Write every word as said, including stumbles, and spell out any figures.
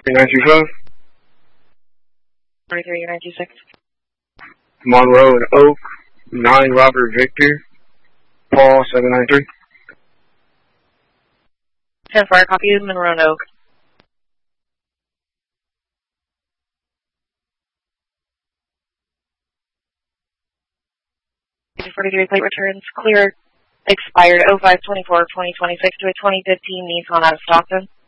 nine two five. forty-three nine two six. Monroe and Oak, nine Robert Victor, Paul seven nine three. ten four, copy you, Monroe and Oak. forty-three plate returns clear, expired oh five twenty-four twenty twenty-six to a twenty fifteen Nissan out of Stockton.